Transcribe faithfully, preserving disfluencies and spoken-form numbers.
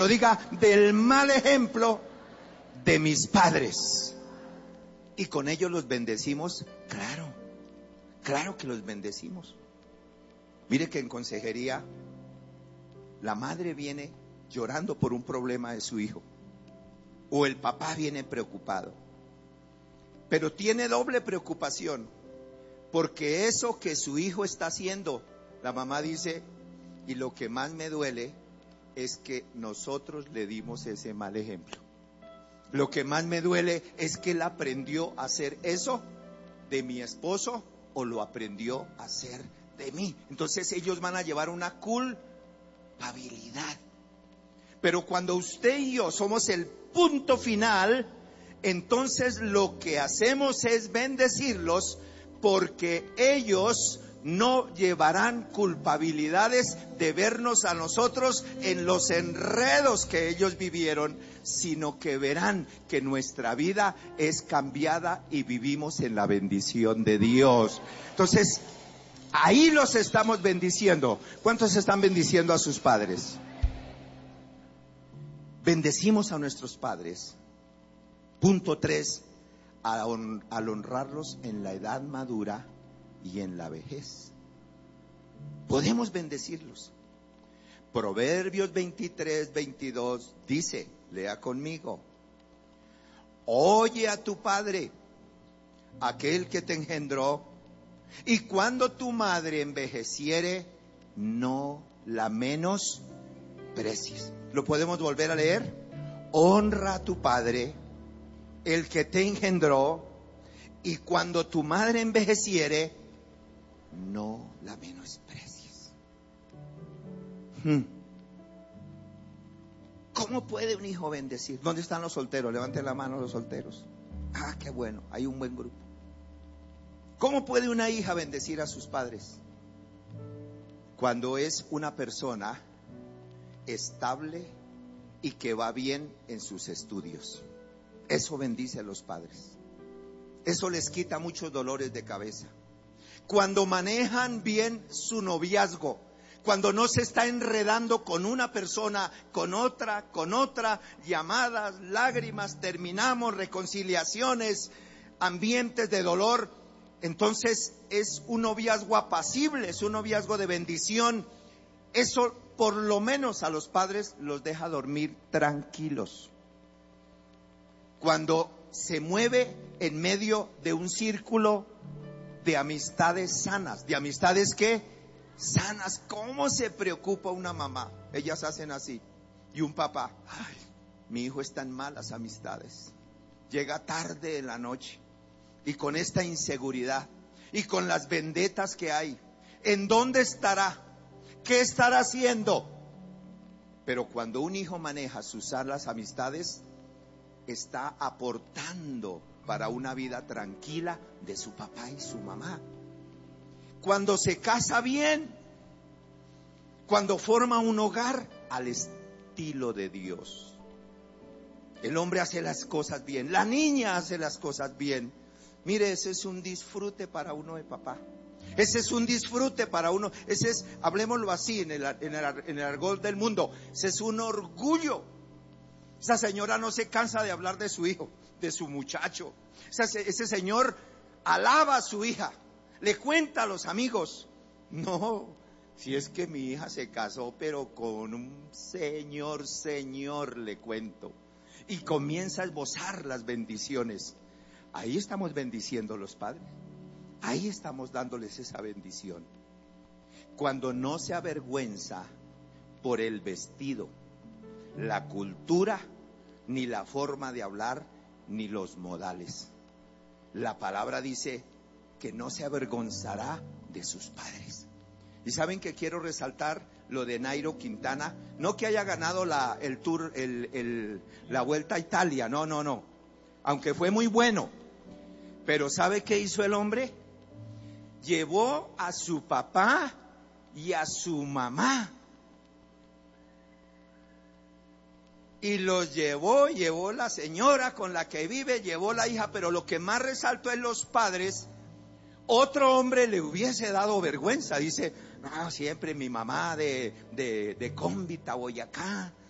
No diga del mal ejemplo de mis padres. Y con ellos los bendecimos, claro, claro que los bendecimos. Mire que en consejería la madre viene llorando por un problema de su hijo, o el papá viene preocupado, pero tiene doble preocupación, porque eso que su hijo está haciendo, la mamá dice, y lo que más me duele es que nosotros le dimos ese mal ejemplo. Lo que más me duele es que él aprendió a hacer eso de mi esposo o lo aprendió a hacer de mí. Entonces ellos van a llevar una culpabilidad. Pero cuando usted y yo somos el punto final, entonces lo que hacemos es bendecirlos, porque ellos no llevarán culpabilidades de vernos a nosotros en los enredos que ellos vivieron, sino que verán que nuestra vida es cambiada y vivimos en la bendición de Dios. Entonces, ahí los estamos bendiciendo. ¿Cuántos están bendiciendo a sus padres? Bendecimos a nuestros padres. Punto tres, al honrarlos en la edad madura y en la vejez. Podemos bendecirlos. Proverbios veintitrés, veintidós dice, lea conmigo: oye a tu padre, aquel que te engendró, y cuando tu madre envejeciere, no la menosprecies. ¿Lo podemos volver a leer? Honra a tu padre, el que te engendró, y cuando tu madre envejeciere, no la menosprecies. Hmm. ¿Cómo puede un hijo bendecir? ¿Dónde están los solteros? Levanten la mano los solteros. Ah, qué bueno, hay un buen grupo. ¿Cómo puede una hija bendecir a sus padres? Cuando es una persona estable y que va bien en sus estudios. Eso bendice a los padres. Eso les quita muchos dolores de cabeza. Cuando manejan bien su noviazgo, cuando no se está enredando con una persona, con otra, con otra, llamadas, lágrimas, terminamos, reconciliaciones, ambientes de dolor, entonces es un noviazgo apacible, es un noviazgo de bendición. Eso por lo menos a los padres los deja dormir tranquilos. Cuando se mueve en medio de un círculo de amistades sanas, de amistades que sanas. ¿Cómo se preocupa una mamá? Ellas hacen así. Y un papá, ay, mi hijo está en malas amistades, llega tarde en la noche, y con esta inseguridad y con las vendetas que hay, ¿en dónde estará? ¿Qué estará haciendo? Pero cuando un hijo maneja sus sanas amistades, está aportando para una vida tranquila de su papá y su mamá. Cuando se casa bien, cuando forma un hogar al estilo de Dios, el hombre hace las cosas bien, la niña hace las cosas bien. Mire, ese es un disfrute para uno de papá. Ese es un disfrute para uno. Ese es, hablemoslo así en el, en el, en el argot del mundo, ese es un orgullo. Esa señora no se cansa de hablar de su hijo, de su muchacho. Ese, ese señor alaba a su hija, le cuenta a los amigos. No, si es que mi hija se casó, pero con un señor, señor, le cuento. Y comienza a esbozar las bendiciones. Ahí estamos bendiciendo a los padres. Ahí estamos dándoles esa bendición. Cuando no se avergüenza por el vestido, la cultura, ni la forma de hablar, ni los modales. La palabra dice que no se avergonzará de sus padres. Y saben que quiero resaltar lo de Nairo Quintana, no que haya ganado la, el tour, el, el, la Vuelta a Italia, no, no, no, aunque fue muy bueno, pero ¿sabe qué hizo el hombre? Llevó a su papá y a su mamá. Y los llevó, llevó la señora con la que vive, llevó la hija, pero lo que más resaltó en los padres, otro hombre le hubiese dado vergüenza. Dice, no, siempre mi mamá de, de, de Cómbita, Boyacá,